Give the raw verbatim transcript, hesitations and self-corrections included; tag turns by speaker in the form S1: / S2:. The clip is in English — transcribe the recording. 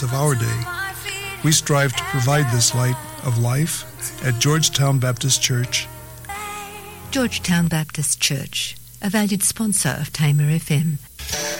S1: of our day. We strive to provide this light of life at Georgetown Baptist Church.
S2: Georgetown Baptist Church, a valued sponsor of Tamer F M.